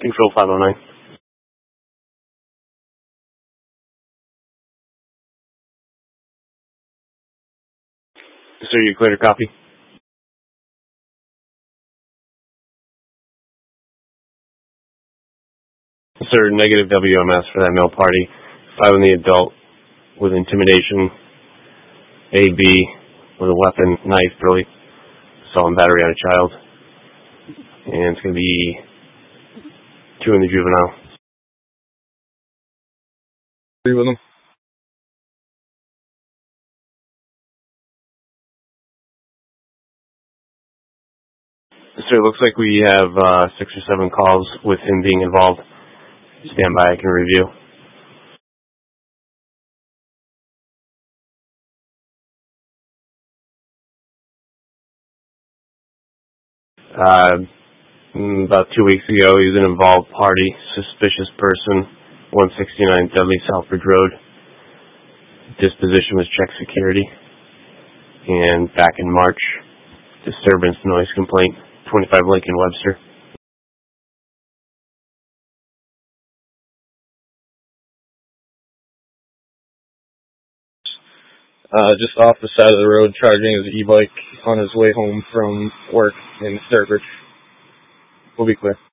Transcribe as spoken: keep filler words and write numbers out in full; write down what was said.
Control five oh nine. Sir, you clear to copy? Sir, negative W M S for that male party. Five on the adult with intimidation. A B with a weapon, knife, really. Assault and battery on a child. And it's going to be two in the juvenile. Three with them. Sir, it looks like we have uh, six or seven calls with him being involved. Stand by, I can review. Uh, about two weeks ago, he was an involved party, suspicious person, one sixty-nine Dudley Southbridge Road. Disposition was check security. And back in March, disturbance noise complaint, twenty-five Lincoln Webster. Uh, just off the side of the road, charging his e-bike on his way home from work in Sturbridge. We'll be clear.